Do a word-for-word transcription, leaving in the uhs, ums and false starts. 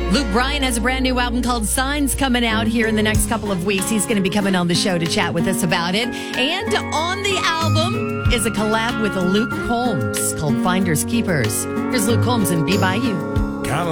Luke Bryan has a brand new album called Signs coming out here in the next couple of weeks. He's going to be coming on the show to chat with us about it. And on the album is a collab with Luke Combs called Finders Keepers. Here's Luke Combs and Be By You.